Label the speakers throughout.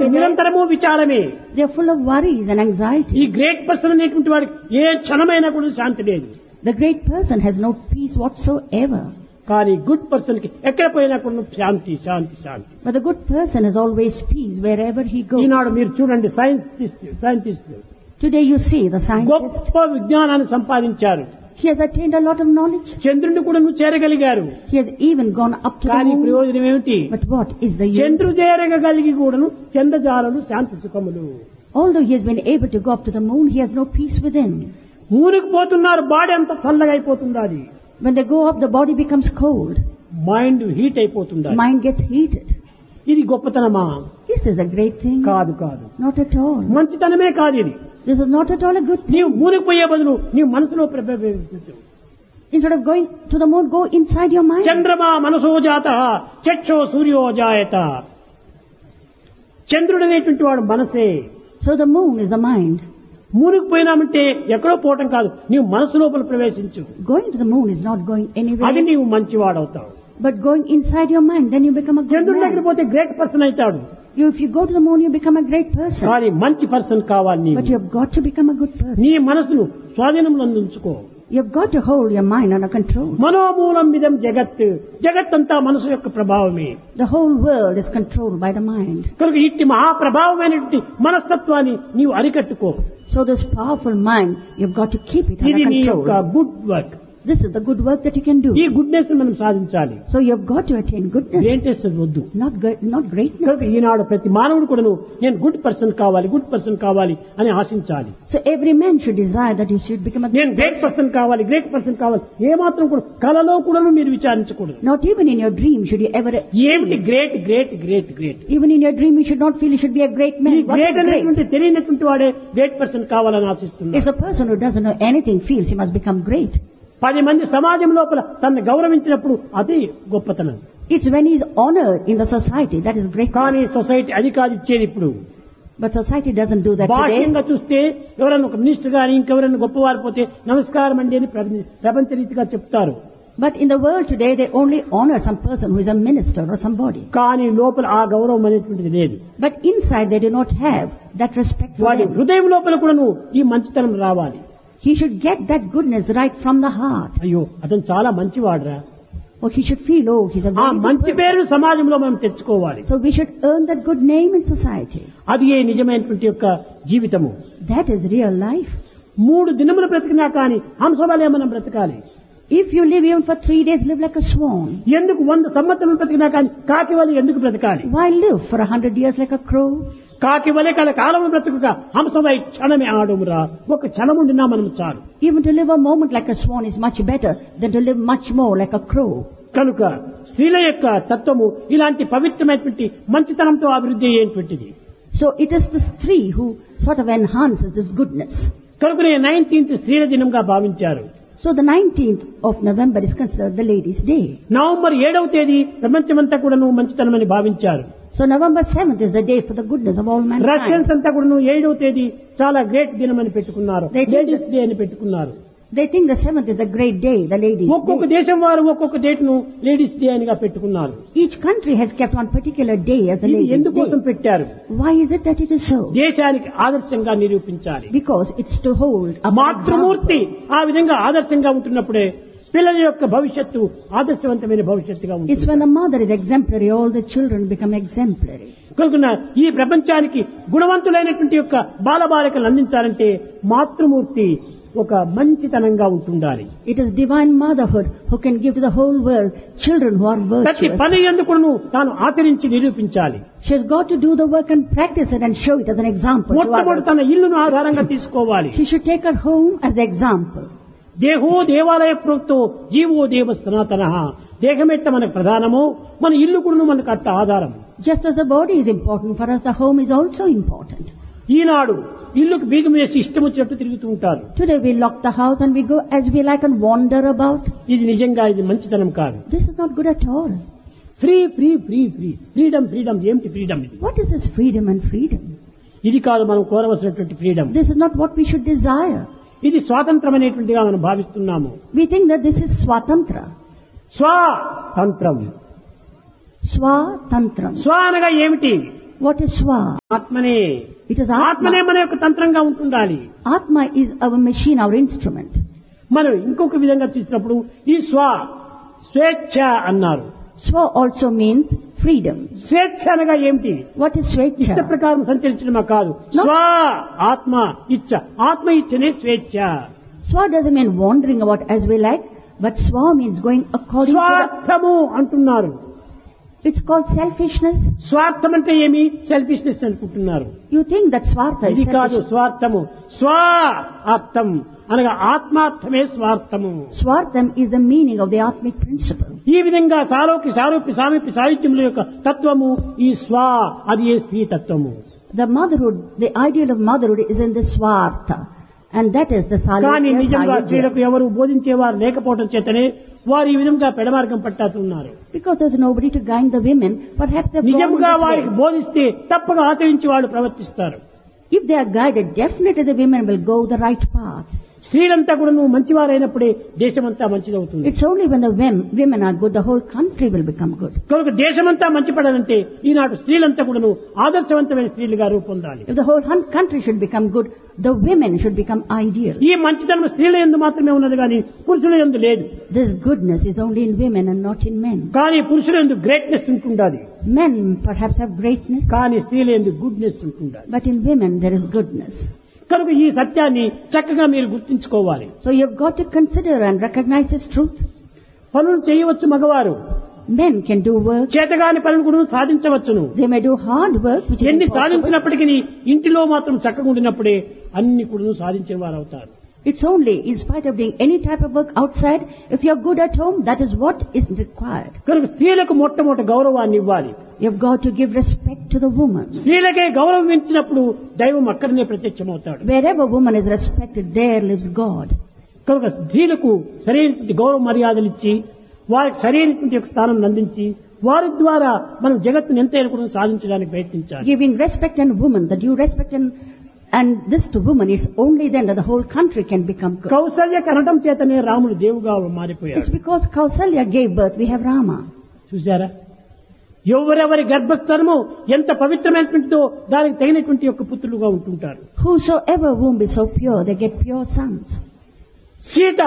Speaker 1: కాబట్టి నిరంతరము విచారమే.
Speaker 2: They are full of worries and
Speaker 1: ఈ
Speaker 2: anxiety.
Speaker 1: గ్రేట్ పర్సన్ అనేటువంటి వాడికి ఏ క్షణమైనా కూడా శాంతి లేదు.
Speaker 2: The great person has no peace whatsoever.
Speaker 1: కానీ గుడ్ పర్సన్ కి ఎక్కడ పోయినా కూడా శాంతి శాంతి శాంతి.
Speaker 2: But the good person has always peace wherever he goes.
Speaker 1: ఈనాడు మీరు చూడండి scientist
Speaker 2: Today you see the scientist,
Speaker 1: గొప్ప విజ్ఞానాన్ని సంపాదించారు.
Speaker 2: he has attained a lot of knowledge.
Speaker 1: చంద్రుడిని కూడా నువ్వు చేరగలిగారు.
Speaker 2: He has even gone up to the
Speaker 1: కానీ
Speaker 2: moon.
Speaker 1: ప్రయోజనం ఏమిటి?
Speaker 2: But what is the use?
Speaker 1: చంద్రుడు చేరగలిగి కూడాను చంద్రజాలలు శాంతి సుఖములు.
Speaker 2: Although he has been able to go up to the moon, he has no peace within.
Speaker 1: మూనుకు పోతున్నారు, బాడీ అంతా చల్లగా అయిపోతుంది. అది
Speaker 2: When they go up, the body becomes cold.
Speaker 1: Mind heat అయిపోతుంది.
Speaker 2: Mind gets heated.
Speaker 1: ఇది గొప్పతనమా?
Speaker 2: This is a great thing.
Speaker 1: కాదు కాదు,
Speaker 2: Not at all.
Speaker 1: మంచితనమే కాదు ఇది.
Speaker 2: This is not at all a good thing.
Speaker 1: నీవు మూనుకు పోయే బదులు నీవు మనసులో
Speaker 2: Instead of going to the moon, go inside your mind.
Speaker 1: చంద్రమా మనసో జాత చక్షో సూర్యో జాయత. చంద్రుడు అనేటువంటి వాడు మనసే.
Speaker 2: So the moon is the mind.
Speaker 1: మూనుకు పోయినామంటే ఎక్కడో పోవటం కాదు, నీవు మనసు లోపల ప్రవేశించు.
Speaker 2: Going to the moon is not going
Speaker 1: అది
Speaker 2: anywhere.
Speaker 1: నీవు మంచివాడవుతావు.
Speaker 2: But going inside your mind, then you become a good
Speaker 1: చంద్రుడి దగ్గర
Speaker 2: man.
Speaker 1: పోతే గ్రేట్ పర్సన్ అవుతాడు.
Speaker 2: If you go to the moon, you become a great person.
Speaker 1: కానీ మంచి person కావాలి నీవు.
Speaker 2: But you have got to become a good person.
Speaker 1: నీ మనసును స్వాధీనంలో ఉంచుకో.
Speaker 2: You have got to hold your mind under control.
Speaker 1: మనోమూలం విధం జగత్. జగత్తంతా మనసు యొక్క ప్రభావమే.
Speaker 2: The whole world is controlled by the mind.
Speaker 1: కనుక ఇట్టి మహాప్రభావమైనటువంటి మనస్తత్వాన్ని నీవు అరికట్టుకో.
Speaker 2: So this powerful mind, you've got to keep it
Speaker 1: ఇది
Speaker 2: under
Speaker 1: నీ యొక్క
Speaker 2: control.
Speaker 1: Good work.
Speaker 2: This is the good work that you can do.
Speaker 1: ఈ గుడ్నెస్ మనం సాధించాలి.
Speaker 2: So you've got to attain goodness,
Speaker 1: greatest వద్దు.
Speaker 2: not greatness.
Speaker 1: కనుక ఈనాడు ప్రతి మానవుడు కూడా నేను గుడ్ పర్సన్ కావాలి అని ఆశించాలి.
Speaker 2: So every man should desire that he should become a
Speaker 1: నేను
Speaker 2: good
Speaker 1: గ్రేట్
Speaker 2: person.
Speaker 1: పర్సన్ కావాలి ఏమాత్రం కూడా కలలో కూడా మీరు విచారించకూడదు.
Speaker 2: Not even in your dream should you ever.
Speaker 1: ఏమిటి great?
Speaker 2: Even in your dream you should not feel you should be a great
Speaker 1: ఈ
Speaker 2: man. What
Speaker 1: great
Speaker 2: is great?
Speaker 1: అనేటువంటి తెలియనటువంటి వాడే గ్రేట్ పర్సన్ కావాలని ఆశిస్తున్నాడు.
Speaker 2: If a person who doesn't know anything feels he must become great.
Speaker 1: 10 మంది సమాజం లోపల తనను గౌరవించినప్పుడు అది గొప్పతనం.
Speaker 2: It's when he is honored in the society that is great.
Speaker 1: కానీ సొసైటీ అది కాదు ఇచ్చేది. ఇప్పుడు
Speaker 2: But society doesn't do that today.
Speaker 1: బాహ్యంగా చూస్తే ఎవరైనా ఒక మినిస్టర్ గాని ఇంకెవరైనా గొప్పవారు పోతే నమస్కారం అండి అని ప్రపంచ రీతిగా చెప్తారు.
Speaker 2: But in the world today they only honor some person who is a minister or somebody.
Speaker 1: కానీ లోపల ఆ గౌరవం అనేటువంటిది లేదు.
Speaker 2: But inside they do not have that respect for
Speaker 1: వాడి
Speaker 2: them.
Speaker 1: హృదయం లోపల కూడాను ఈ మంచితనం రావాలి.
Speaker 2: He should get that goodness right from the heart.
Speaker 1: అయ్యో అతను చాలా మంచివాడురా.
Speaker 2: Or he should feel, oh, he's a
Speaker 1: ఆ
Speaker 2: very good
Speaker 1: మంచి
Speaker 2: person.
Speaker 1: పేరు సమాజంలో మనం తెచ్చుకోవాలి.
Speaker 2: So we should earn that good name in society.
Speaker 1: అది ఏ నిజమైనటువంటి యొక్క జీవితము.
Speaker 2: That is real life.
Speaker 1: 3 దినములు బ్రతికినా కానీ హంసవలే మనం బ్రతకాలి.
Speaker 2: If you live even for 3 days, live like a swan.
Speaker 1: ఎందుకు 100 సంవత్సరాలు బ్రతికినా కానీ కాకి వలె ఎందుకు బ్రతకాలి?
Speaker 2: Why live for 100 years like a crow?
Speaker 1: కాకి వలె కాలము బ్రతుకుగా హంసవై క్షణమే ఆడుమురా. ఒక క్షణం ఉండినా మనం చాలు.
Speaker 2: Even to live a moment like a swan is much better than to live much more like a crow.
Speaker 1: కనుక స్త్రీల యొక్క తత్వము ఇలాంటి పవిత్రమైనటువంటి మంచితనంతో అభివృద్ధి అయ్యేటువంటిది.
Speaker 2: So it is the stree who sort of enhances this goodness.
Speaker 1: కనుకనే 19th స్త్రీల దినంగా భావించారు.
Speaker 2: So the 19th of November is considered the Ladies' Day.
Speaker 1: November 7వ తేదీ ప్రపంచమంతా కూడాను మంచితనమని భావించారు.
Speaker 2: So November 7th is the day for the goodness of all mankind.
Speaker 1: Russians అంతా కూడాను 7వ తేదీ చాలా గ్రేట్ దినమని పెట్టుకున్నారు.
Speaker 2: They think
Speaker 1: లేడీస్ డే అని పెట్టుకున్నారు.
Speaker 2: They think the 7th is a great day, the Ladies'
Speaker 1: ఒక్కొక్క
Speaker 2: Day.
Speaker 1: దేశం వారు ఒక్కొక్క డేట్ ను లేడీస్ డే అనిగా పెట్టుకున్నారు.
Speaker 2: Each country has kept one particular day as the
Speaker 1: ఇది
Speaker 2: Ladies'
Speaker 1: ఎందుకోసం
Speaker 2: Day.
Speaker 1: పెట్టారు?
Speaker 2: Why is it that it is so?
Speaker 1: దేశానికి ఆదర్శంగా నిరూపించాలి.
Speaker 2: Because it's to hold up an
Speaker 1: Matrumurthy
Speaker 2: example.
Speaker 1: ఆ విధంగా ఆదర్శంగా ఉంటున్నప్పుడే పిల్లల యొక్క భవిష్యత్తు ఆదర్శవంతమైన భవిష్యత్తుగా
Speaker 2: It's
Speaker 1: ఉంటుంది.
Speaker 2: when the mother is exemplary, all the children become exemplary.
Speaker 1: కనుక ఈ ప్రపంచానికి గుణవంతులైనటువంటి యొక్క బాలబాలికలు అందించాలంటే మాతృమూర్తి ఒక మంచితనంగా ఉంటుండాలి.
Speaker 2: It is divine motherhood who can give to the whole world children who are
Speaker 1: ప్రతి
Speaker 2: virtuous.
Speaker 1: పని ఎందుకును తాను ఆచరించి నిరూపించాలి.
Speaker 2: She has got to do the work and practice it and show it as an example to
Speaker 1: మొట్టమొదటి
Speaker 2: others.
Speaker 1: తన ఇల్లును ఆధారంగా తీసుకోవాలి.
Speaker 2: She should take her home as the example.
Speaker 1: దేహో దేవాలయ ప్రోక్తో జీవో దేవ సనాతన. దేహమెట్ట మనకు ప్రధానమో మన ఇల్లు కూడా మనకు అట్ట ఆధారం.
Speaker 2: Just as the body is important for us, the home is also important.
Speaker 1: ఈనాడు ఇల్లుకు బీగం వేసి ఇష్టం వచ్చినట్టు తిరుగుతూ ఉంటారు.
Speaker 2: Today we lock the house and we go as we like and wander about.
Speaker 1: ఇది నిజంగా ఇది మంచితనం కాదు.
Speaker 2: This is not good at all.
Speaker 1: Freedom ఏమిటి ఫ్రీడమ్ ఇది?
Speaker 2: What is this freedom and freedom?
Speaker 1: ఇది కాదు మనం కోరవలసినటువంటి freedom.
Speaker 2: This is not what we should desire.
Speaker 1: ఇది స్వాతంత్రం అనేటువంటిగా మనం భావిస్తున్నాము.
Speaker 2: We think that this is swatantra.
Speaker 1: స్వాతంత్రం.
Speaker 2: Swatantram.
Speaker 1: స్వ అనగా ఏమిటి?
Speaker 2: What is Swa?
Speaker 1: ఆత్మనే.
Speaker 2: It is
Speaker 1: ఆత్మనే
Speaker 2: Atma.
Speaker 1: మన యొక్క తంత్రంగా ఉంటుండాలి.
Speaker 2: Atma is our machine, our instrument.
Speaker 1: మనం ఇంకొక విధంగా చూసినప్పుడు ఈ స్వేచ్ఛ అన్నారు.
Speaker 2: Swa also means freedom.
Speaker 1: స్వేచ్ఛ అనగా ఏమిటి?
Speaker 2: What is
Speaker 1: ఇష్ట
Speaker 2: Swecha?
Speaker 1: ప్రకారం సంచరించడమా కాదు.
Speaker 2: No.
Speaker 1: ఆత్మ ఇచ్చ. ఆత్మ ఇచ్చనే స్వేచ్ఛ.
Speaker 2: Swa doesn't mean wandering about as we like, but Swa means going according to
Speaker 1: స్వార్థము అంటున్నారు.
Speaker 2: It's called selfishness.
Speaker 1: స్వార్థం అంటే ఏమి? సెల్ఫిష్నెస్ అనుకుంటున్నారు.
Speaker 2: You think that Swartha is
Speaker 1: ఇది కాదు
Speaker 2: selfish.
Speaker 1: స్వార్థము. స్వార్థం అనగా ఆత్మార్థమే స్వార్థము.
Speaker 2: Swartham is the meaning of the Atmic principle.
Speaker 1: ఈ విధంగా సారూప్య సామీప్య సాహిత్యముల యొక్క తత్వము ఈ అది ఏ స్త్రీ తత్వము.
Speaker 2: The motherhood, the ideal of motherhood is in the Swartha. And that is the
Speaker 1: కానీ
Speaker 2: Salokya
Speaker 1: నిజంగా స్త్రీలకు
Speaker 2: Sayajya.
Speaker 1: ఎవరు బోధించేవారు లేకపోవడం చేతనే వారు ఈ విధంగా పెడమార్గం పట్టాతున్నారు.
Speaker 2: Because there's nobody to guide the women, perhaps they've gone
Speaker 1: నిజంగా
Speaker 2: this
Speaker 1: వారికి
Speaker 2: way.
Speaker 1: బోధిస్తే తప్పగా ఆచరించి వాళ్ళు ప్రవర్తిస్తారు.
Speaker 2: If they are guided, definitely the women will go the right path.
Speaker 1: స్త్రీలంతా కూడా నువ్వు మంచివారైనప్పుడే దేశమంతా మంచిదవుతుంది.
Speaker 2: It's only when the women are good, the whole country will become good.
Speaker 1: కనుక దేశమంతా మంచిపడాలంటే ఈనాడు స్త్రీలంతా కూడా ఆదర్శవంతమైన స్త్రీలుగా రూపొందాలి.
Speaker 2: If the whole country should become good, the women should become ideal.
Speaker 1: ఈ మంచితనం స్త్రీల యందు మాత్రమే ఉన్నది కానీ పురుషుల యందు లేదు.
Speaker 2: This goodness is only in women and not in men.
Speaker 1: కానీ పురుషుల యందు గ్రేట్నెస్ ఉంటుండాలి.
Speaker 2: Men perhaps have greatness,
Speaker 1: కానీ స్త్రీల యందు గుడ్నెస్ ఉంటుండాలి.
Speaker 2: but in women there is goodness.
Speaker 1: కనుక ఈ సత్యాన్ని చక్కగా మీరు గుర్తించుకోవాలి.
Speaker 2: So you've got to consider and recognize this truth.
Speaker 1: పనులు చేయవచ్చు మగవారు,
Speaker 2: Men can do work.
Speaker 1: చేతగాని పనులు కూడా సాధించవచ్చును.
Speaker 2: They may do hard work, which is
Speaker 1: ఎన్ని
Speaker 2: impossible.
Speaker 1: సాధించినప్పటికీ ఇంటిలో మాత్రం చక్కగా ఉండినప్పుడే అన్ని కూడా సాధించే వారు అవుతారు.
Speaker 2: It's only in spite of doing any type of work outside, if you're good at home, that is what is required.
Speaker 1: కనుక స్త్రీలకు మొట్టమొదటి గౌరవాన్ని ఇవ్వాలి.
Speaker 2: You've got to give respect to the woman.
Speaker 1: స్త్రీలకే గౌరవం ఇచ్చినప్పుడు దైవం అక్కడనే ప్రత్యక్షమవుతాడు.
Speaker 2: Wherever woman is respected, there lives God.
Speaker 1: కనుక స్త్రీలకు సరైనటువంటి గౌరవ మర్యాదలు ఇచ్చి వారికి సరైనటువంటి యొక్క స్థానం అందించి వారి ద్వారా మనం జగత్తును ఎంతైనా కూడా సాధించడానికి ప్రయత్నించాలి.
Speaker 2: Giving respect and woman, the due respect and this to woman, it's only then that the whole country can become good.
Speaker 1: Kaushalya కనటం చేతనే రాముడు దేవుగా మారిపోయాడు.
Speaker 2: It's because Kausalya gave birth, we have Rama.
Speaker 1: చూసారా, ఎవరెవరి గర్భస్థలము ఎంత పవిత్రమైనటువంటిదో దానికి తగినటువంటి యొక్క పుత్రులుగా ఉంటుంటారు.
Speaker 2: Whosoever womb is so pure, they get pure sons.
Speaker 1: Sita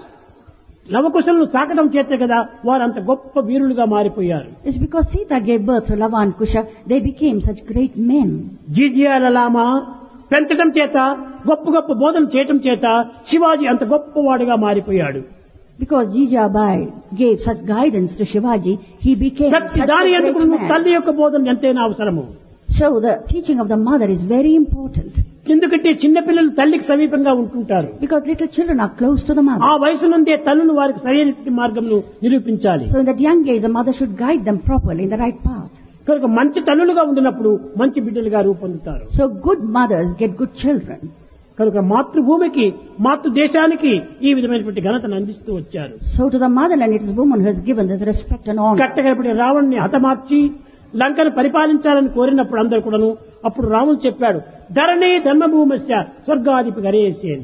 Speaker 1: లవకుశలను సాకడం చేతే కదా వారు అంత గొప్ప వీరులుగా మారిపోయారు.
Speaker 2: It's because Sita gave birth to Lava and Kusha, they became such great men.
Speaker 1: జిజియాలలామా పెంచడం చేత గొప్ప గొప్ప బోధన చేయటం చేత శివాజీ అంత గొప్పవాడుగా మారిపోయాడు.
Speaker 2: Because Jijabai gave such guidance to Shivaji, he became
Speaker 1: ప్రతి
Speaker 2: such
Speaker 1: దాని
Speaker 2: a
Speaker 1: ఎందుకు
Speaker 2: great man.
Speaker 1: తల్లి యొక్క బోధన ఎంతైనా అవసరము.
Speaker 2: So the teaching of the mother is very important.
Speaker 1: ఎందుకంటే చిన్నపిల్లలు తల్లికి సమీపంగా ఉంటుంటారు.
Speaker 2: Because little children are close to the
Speaker 1: ఆ
Speaker 2: mother.
Speaker 1: వయసు నుండే తల్లులు వారికి సరైనటువంటి మార్గంను నిరూపించాలి.
Speaker 2: So in that young age, the mother should guide them properly in the right path.
Speaker 1: కనుక మంచి తల్లులుగా ఉండినప్పుడు మంచి బిడ్డలుగా రూపొందుతారు.
Speaker 2: So good mothers get good children.
Speaker 1: కనుక మాతృభూమికి మాతృదేశానికి ఈ విధమైనటువంటి ఘనతను అందిస్తూ వచ్చారు.
Speaker 2: So to the motherland, it is woman who has given this respect and honor.
Speaker 1: కట్టగడపటి రావణ్ణి హతమార్చి లంకను పరిపాలించాలని కోరినప్పుడు అందరూ కూడాను అప్పుడు రాముడు చెప్పాడు, ధరణి ధర్మభూమస్య స్వర్గాధిపి గరేసి అని.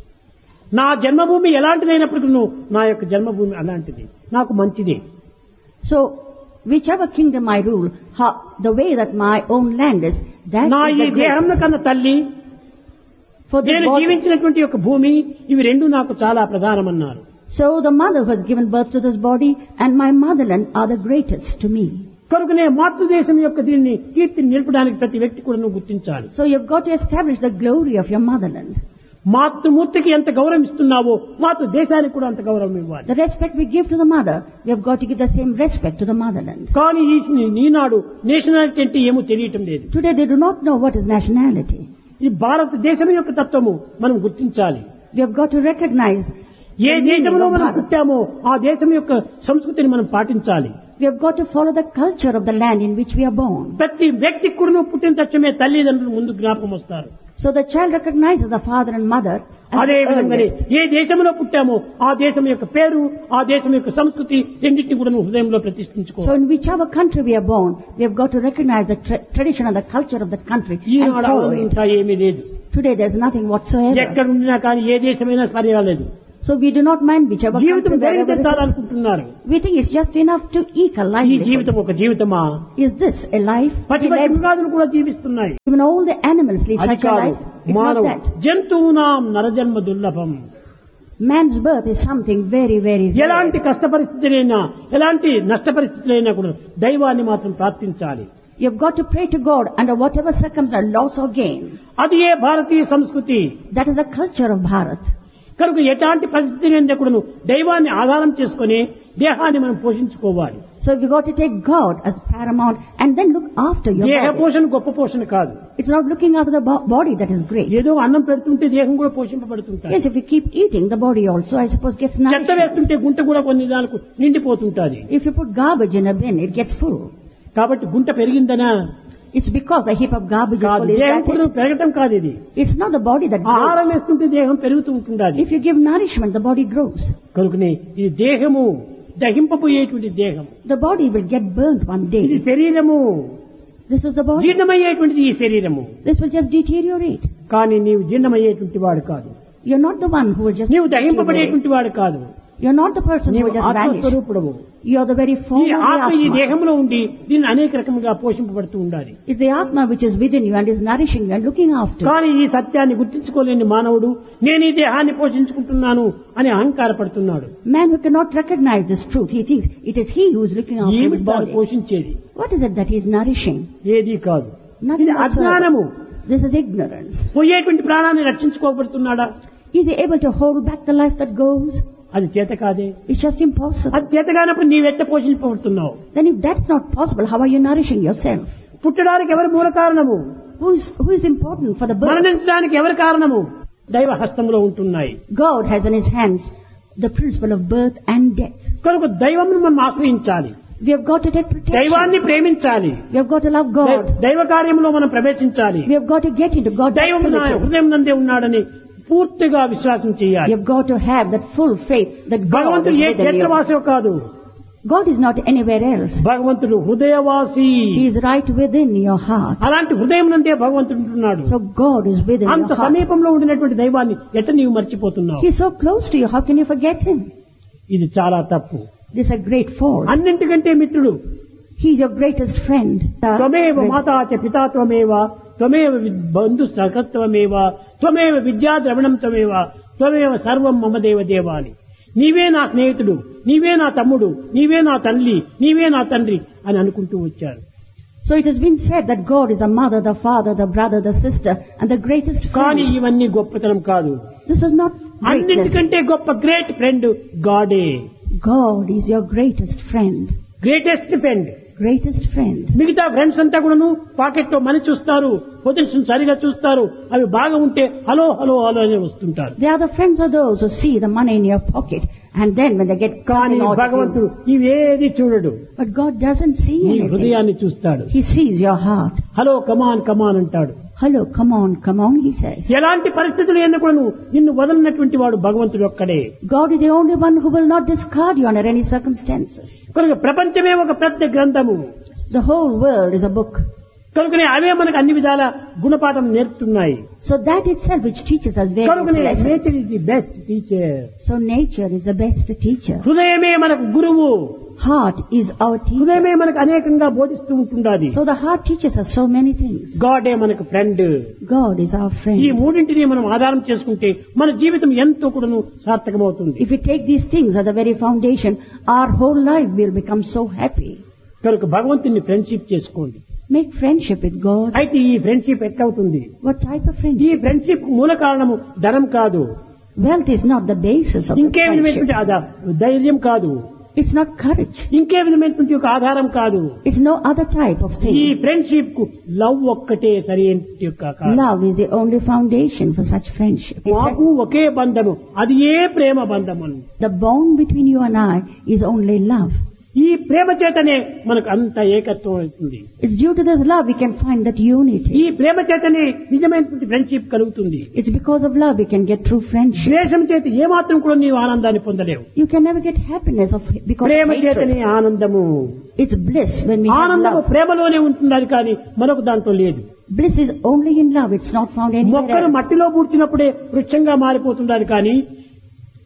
Speaker 1: నా జన్మభూమి ఎలాంటిదైనప్పటికీ నా యొక్క జన్మభూమి అలాంటిది, నాకు మంచిది.
Speaker 2: So whichever kingdom I rule, the way that my own land is, that
Speaker 1: నా
Speaker 2: is
Speaker 1: ఈ
Speaker 2: the
Speaker 1: దేహం
Speaker 2: greatest.
Speaker 1: కన్నా తల్లి
Speaker 2: For this
Speaker 1: నేను
Speaker 2: body.
Speaker 1: జీవించినటువంటి యొక్క భూమి ఇవి రెండు నాకు చాలా ప్రధానమన్నారు.
Speaker 2: So the mother who has given birth to this body and my motherland are the greatest to me.
Speaker 1: కనుకనే మాతృదేశం యొక్క దీన్ని కీర్తిని నిలపడానికి ప్రతి వ్యక్తి కూడా నువ్వు గుర్తించాలి.
Speaker 2: So you've got to establish the glory of your motherland.
Speaker 1: మాతృమూర్తికి ఎంత గౌరవం ఇస్తున్నావో మాతృదేశానికి కూడా అంత గౌరవం ఇవ్వాలి.
Speaker 2: The respect we give to the mother, we have got to give the same respect to the motherland.
Speaker 1: కానీ ఈనాడు నేషనాలిటీ అంటే ఏమో తెలియటం లేదు.
Speaker 2: Today they do not know what is nationality.
Speaker 1: ఈ భారతదేశం యొక్క తత్వము మనం గుర్తించాలి.
Speaker 2: We have got to recognize
Speaker 1: A
Speaker 2: the meaning
Speaker 1: దేశంలో
Speaker 2: of
Speaker 1: మనం
Speaker 2: Bharat.
Speaker 1: పుట్టామో ఆ దేశం యొక్క సంస్కృతిని మనం పాటించాలి.
Speaker 2: We have got to follow the culture of the land in which we are born.
Speaker 1: ప్రతి వ్యక్తికి కూడా పుట్టిన తక్షణమే తల్లిదండ్రులు ముందు జ్ఞాపకం వస్తారు.
Speaker 2: So the child recognizes the father and mother as
Speaker 1: అదే
Speaker 2: the
Speaker 1: విధంగానే
Speaker 2: earliest.
Speaker 1: ఏ దేశంలో పుట్టామో ఆ దేశం యొక్క పేరు, ఆ దేశం యొక్క సంస్కృతి రెండింటిని కూడా హృదయంలో
Speaker 2: So
Speaker 1: ప్రతిష్ఠించుకోవాలి.
Speaker 2: in whichever country we are born, we have got to recognize the tradition and the culture of that country and
Speaker 1: Eenadu
Speaker 2: follow it.
Speaker 1: ఇంకా ఏమీ లేదు.
Speaker 2: Today there's nothing whatsoever.
Speaker 1: ఎక్కడ ఉండినా కానీ ఏ దేశమైనా పర్వాలేదు.
Speaker 2: So we do not mind whichever
Speaker 1: జీవితం
Speaker 2: country,
Speaker 1: జరిగితే
Speaker 2: wherever it
Speaker 1: చాలా
Speaker 2: is.
Speaker 1: అనుకుంటున్నారు.
Speaker 2: We think it's just enough to eke a
Speaker 1: ఈ
Speaker 2: livelihood.
Speaker 1: జీవితం ఒక జీవితమా?
Speaker 2: Is this a life?
Speaker 1: పటి పటి మృగాదులు కూడా జీవిస్తున్నాయి.
Speaker 2: Even all the animals lead
Speaker 1: అది
Speaker 2: such a
Speaker 1: కాదు.
Speaker 2: life. It's not
Speaker 1: మానవ
Speaker 2: that.
Speaker 1: జంతువునాం నరజన్మ దుర్లభం.
Speaker 2: Man's birth is something very, very rare.
Speaker 1: ఎలాంటి కష్ట పరిస్థితులైనా ఎలాంటి నష్ట పరిస్థితులైనా కూడా దైవాన్ని మాత్రం ప్రార్థించాలి.
Speaker 2: You've got to pray to God under whatever circumstance, loss or gain.
Speaker 1: అది ఏ భారతీయ సంస్కృతి.
Speaker 2: That is the culture of Bharat.
Speaker 1: కనుక ఎలాంటి పరిస్థితులైనా కూడా దైవాన్ని ఆధారం చేసుకుని దేహాన్ని మనం పోషించుకోవాలి.
Speaker 2: So you've got to take God as paramount and then look after your
Speaker 1: దేహ
Speaker 2: body.
Speaker 1: పోషణ గొప్ప పోషణ కాదు.
Speaker 2: It's not looking after the body that is great.
Speaker 1: ఏదో అన్నం పెడుతుంటే దేహం కూడా పోషింపబడుతుంటాయి.
Speaker 2: Yes, if you keep eating, the body also, I suppose, gets
Speaker 1: చెత్త
Speaker 2: nourished.
Speaker 1: వేస్తుంటే గుంట కూడా కొన్ని దానికి నిండిపోతుంటాది.
Speaker 2: If you put garbage in a bin, it gets full.
Speaker 1: కాబట్టి గుంట పెరిగిందనా
Speaker 2: It's because a heap of garbage is
Speaker 1: కాదు.
Speaker 2: full. Is
Speaker 1: దేహం
Speaker 2: that
Speaker 1: కూడా
Speaker 2: it?
Speaker 1: పెరగటం కాదు ఇది.
Speaker 2: It's not the body that
Speaker 1: ఆహారం
Speaker 2: grows.
Speaker 1: వేస్తుంటే దేహం పెరుగుతూ ఉంటుండాలి.
Speaker 2: If you give nourishment, the body grows.
Speaker 1: కనుకనే ఇది దేహము దహింపబోయేటువంటి దేహం.
Speaker 2: The body will get burnt one
Speaker 1: ఇది
Speaker 2: day.
Speaker 1: శరీరము
Speaker 2: This is the body.
Speaker 1: జీర్ణమయ్యేటువంటిది ఈ శరీరము.
Speaker 2: This will just deteriorate.
Speaker 1: కానీ నీవు జీర్ణమయ్యేటువంటి వాడు కాదు.
Speaker 2: You're not the one who will just
Speaker 1: నీవు
Speaker 2: deteriorate.
Speaker 1: దహింపబడేటువంటి వాడు కాదు.
Speaker 2: You're not the person who
Speaker 1: నీవు
Speaker 2: will just vanish.
Speaker 1: ఆత్మస్వరూపుడవు.
Speaker 2: You're the very
Speaker 1: ఈ
Speaker 2: form of the
Speaker 1: ఆత్మ ఈ
Speaker 2: Atma.
Speaker 1: దేహంలో ఉండి దీన్ని అనేక రకముగా పోషింపబడుతూ ఉండాలి.
Speaker 2: It's the Atma which is within you and is nourishing you and looking after you.
Speaker 1: కానీ ఈ సత్యాన్ని గుర్తించుకోలేని మానవుడు నేను ఈ దేహాన్ని పోషించుకుంటున్నాను అని అహంకారపడుతున్నాడు.
Speaker 2: Man who cannot recognize this truth, he thinks it is he who is looking after
Speaker 1: ఏమి
Speaker 2: his
Speaker 1: దాన్ని
Speaker 2: body.
Speaker 1: పోషించేది?
Speaker 2: What is it that he is nourishing?
Speaker 1: ఏది కాదు.
Speaker 2: Nothing
Speaker 1: ఇది అజ్ఞానము.
Speaker 2: whatsoever. This is ignorance.
Speaker 1: పోయేటువంటి ప్రాణాన్ని రక్షించుకోబడుతున్నాడా?
Speaker 2: Is he able to hold back the life that goes?
Speaker 1: అది చేత కాదే.
Speaker 2: It's just impossible.
Speaker 1: అది చేత కానప్పుడు నీవెట్ట పోషించబడుతున్నావు?
Speaker 2: Then if that's not possible, how are you nourishing yourself?
Speaker 1: పుట్టడానికి ఎవరు మూల కారణము?
Speaker 2: Who is important for the birth?
Speaker 1: మరణించడానికి ఎవరు కారణము? దైవ హస్తంలో ఉంటున్నాయి.
Speaker 2: God has in his hands the principle of birth and death.
Speaker 1: కనుక దైవమును మనం ఆశ్రయించాలి.
Speaker 2: We have got to take protection.
Speaker 1: దైవాన్ని ప్రేమించాలి.
Speaker 2: We have got to love God.
Speaker 1: దైవ కార్యంలో మనం ప్రవేశించాలి.
Speaker 2: We have got to get into God's
Speaker 1: దైవము నా
Speaker 2: activities.
Speaker 1: హృదయం నందే ఉన్నాడని పూర్తిగా విశ్వాసం
Speaker 2: You
Speaker 1: చేయాలి.
Speaker 2: have got to have that full faith that God
Speaker 1: భగవంతుడు
Speaker 2: is
Speaker 1: ఏ
Speaker 2: within you.
Speaker 1: క్షేత్రవాసో కాదు.
Speaker 2: God is not anywhere else.
Speaker 1: భగవంతుడు హృదయవాసి.
Speaker 2: He is right within your heart.
Speaker 1: అలాంటి హృదయం నందే భగవంతుడు ఉంటున్నాడు.
Speaker 2: So God is within
Speaker 1: అంత
Speaker 2: your heart.
Speaker 1: సమీపంలో ఉండినటువంటి దైవాన్ని ఎట్ట నీవు మర్చిపోతున్నావు?
Speaker 2: He is so close to you. How can you forget him?
Speaker 1: ఇది చాలా తప్పు.
Speaker 2: This is a great fault.
Speaker 1: అన్నింటికంటే మిత్రుడు.
Speaker 2: He is your greatest friend.
Speaker 1: త్వమేవ మాతా చ పితా త్వమేవ త్వమేవ బంధు సఖత్వమేవ త్వమేవ విద్యా ద్రవణం త్వమేవ త్వమేవ సర్వం మమ దేవ దేవాని. నీవే నా స్నేహితుడు, నీవే నా తమ్ముడు, నీవే నా తల్లి, నీవే నా తండ్రి అని అనుకుంటూ వచ్చారు.
Speaker 2: So it has been said that God is the mother, the father, the brother, the sister, and the greatest
Speaker 1: కానీ
Speaker 2: friend.
Speaker 1: ఇవన్నీ గొప్పతనం కాదు.
Speaker 2: This is not greatness.
Speaker 1: అన్నింటికంటే గొప్ప great friend గాడే.
Speaker 2: God is your greatest friend.
Speaker 1: Greatest friend.
Speaker 2: Greatest friend.
Speaker 1: మిగతా friends అంతా కూడాను pocket లో మనీ చూస్తారు, పొజిషన్ సరిగా చూస్తారు, అవి బాగా ఉంటే హలో హలో హలో అని వస్తుంటారు.
Speaker 2: The other friends are those who see the money in your pocket, and then when they get
Speaker 1: కానీ
Speaker 2: something out of
Speaker 1: భగవంతుడు
Speaker 2: you.
Speaker 1: ఇవేది చూడడు.
Speaker 2: But God doesn't see
Speaker 1: నీ
Speaker 2: anything.
Speaker 1: హృదయాన్ని చూస్తాడు.
Speaker 2: He sees your heart.
Speaker 1: Hello come on కమాన్ అంటాడు.
Speaker 2: Hello, come on, he says.
Speaker 1: ఎలాంటి పరిస్థితులు ఎన్నుకోను నిన్ను వదలనటువంటి వాడు భగవంతుడు ఒక్కడే.
Speaker 2: God is the only one who will not discard you under any circumstances.
Speaker 1: కనుక ప్రపంచమే ఒక పెద్ద గ్రంథము.
Speaker 2: The whole world is a book.
Speaker 1: కనుకనే అవే మనకు అన్ని విధాల గుణపాఠం నేర్పుతున్నాయి.
Speaker 2: So that itself which teaches us
Speaker 1: కనుకనే
Speaker 2: various lessons.
Speaker 1: Nature is the best teacher.
Speaker 2: So nature is the best teacher.
Speaker 1: హృదయమే మనకు గురువు.
Speaker 2: Heart is our teacher.
Speaker 1: హృదయమే మనకు అనేకంగా బోధిస్తూ ఉంటుండాది.
Speaker 2: So the heart teaches us so many things.
Speaker 1: గాడే మనకు friend.
Speaker 2: God is our
Speaker 1: ఈ
Speaker 2: friend.
Speaker 1: మూడింటిని మనం ఆధారం చేసుకుంటే మన జీవితం ఎంతో కూడాను సార్థకమవుతుంది.
Speaker 2: If we take these things as the very foundation, our whole life will become so happy.
Speaker 1: కనుక భగవంతుని ఫ్రెండ్షిప్ చేసుకోండి.
Speaker 2: Make friendship with God.
Speaker 1: అయితే ఈ ఫ్రెండ్షిప్ ఎట్లవుతుంది?
Speaker 2: What type of
Speaker 1: ఈ
Speaker 2: friendship?
Speaker 1: ఫ్రెండ్షిప్ మూల కారణము ధనం కాదు,
Speaker 2: Wealth is not the basis of
Speaker 1: ఇంకే
Speaker 2: this
Speaker 1: విధమైనటువంటి
Speaker 2: friendship.
Speaker 1: ధైర్యం కాదు,
Speaker 2: It's not courage.
Speaker 1: ఇంకే విధమైనటువంటి ఒక ఆధారం కాదు.
Speaker 2: It's no other type of
Speaker 1: ఈ
Speaker 2: thing.
Speaker 1: ఫ్రెండ్షిప్ కు లవ్ ఒక్కటే సరి యొక్క కారణం.
Speaker 2: Love is the only foundation for such friendship. It's
Speaker 1: మాకు ఒకే బంధము, అది ఏ ప్రేమ బంధము.
Speaker 2: the bond between you and I is only love.
Speaker 1: ఈ ప్రేమ చేతనే మనకు అంత ఏకత్వం అవుతుంది.
Speaker 2: It's due to this love we can find that
Speaker 1: ఈ
Speaker 2: unity.
Speaker 1: ప్రేమ చేతనే నిజమైనటువంటి ఫ్రెండ్షిప్ కలుగుతుంది.
Speaker 2: It's because of love we can get true friendship.
Speaker 1: ద్వేషం చేత ఏమాత్రం కూడా నీవు ఆనందాన్ని పొందలేవు.
Speaker 2: You can never get happiness because
Speaker 1: Prema
Speaker 2: of
Speaker 1: చేతనే
Speaker 2: hatred.
Speaker 1: ఆనందము.
Speaker 2: It's bliss when we have
Speaker 1: ఆనందము
Speaker 2: love.
Speaker 1: ప్రేమలోనే ఉంటున్నది కానీ మరొక దాంట్లో లేదు.
Speaker 2: Bliss is only in love. It's not found anywhere
Speaker 1: మొక్కలు
Speaker 2: else.
Speaker 1: మట్టిలో పూడ్చినప్పుడే వృక్షంగా మారిపోతున్నది కానీ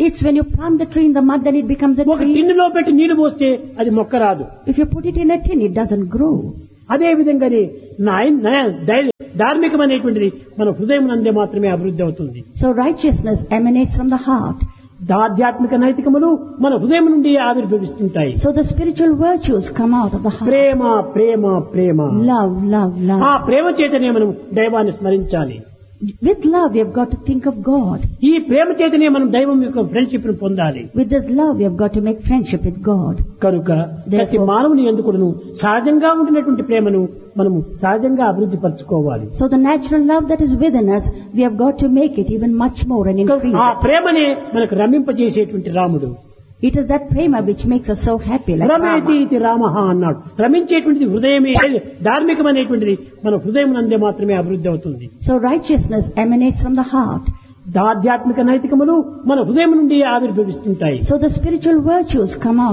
Speaker 2: It's when you plant the tree in the mud, then it becomes a
Speaker 1: ఒక
Speaker 2: tree.
Speaker 1: టిన్నులో పెట్టి నీళ్లు పోస్తే అది మొక్క రాదు.
Speaker 2: If you put it in a tin, it doesn't grow.
Speaker 1: అదే విధంగానే ధార్మికమైనటువంటిది మన హృదయం నందే మాత్రమే అభివృద్ధి అవుతుంది.
Speaker 2: So righteousness emanates from the heart.
Speaker 1: ఆధ్యాత్మిక నైతికములు మన హృదయం నుండి ఆవిర్భవిస్తుంటాయి.
Speaker 2: So the spiritual virtues come out of the heart.
Speaker 1: Prema Prema Prema.
Speaker 2: Love, love, love.
Speaker 1: ఆ ప్రేమ చేతనే మనం దైవాన్ని స్మరించాలి.
Speaker 2: With love, we have got to think of God.
Speaker 1: ఈ ప్రేమ చేతనే మనం దైవం యొక్క ఫ్రెండ్షిప్ ను పొందాలి.
Speaker 2: With this love, we have got to make friendship with God.
Speaker 1: కనుక ప్రతి మానవుని ఎందుకును సహజంగా ఉండినటువంటి ప్రేమను మనము సహజంగా అభివృద్ధి పరచుకోవాలి.
Speaker 2: So the natural love that is within us, we have got to make it even much more and increase
Speaker 1: ఆ
Speaker 2: it.
Speaker 1: ప్రేమనే మనకు రమింపజేసేటువంటి రాముడు.
Speaker 2: It is that prema which makes us so happy, like
Speaker 1: రమేతి
Speaker 2: Rama.
Speaker 1: ఇది రామః అన్నాడు. రమించేటువంటిది హృదయమే. ధార్మికమైనటువంటిది మన హృదయం నందే మాత్రమే అభివృద్ధి అవుతుంది.
Speaker 2: So righteousness emanates from the heart.
Speaker 1: ఆధ్యాత్మిక నైతికములు మన హృదయం నుండి ఆవిర్భవిస్తుంటాయి.
Speaker 2: So the spiritual virtues come out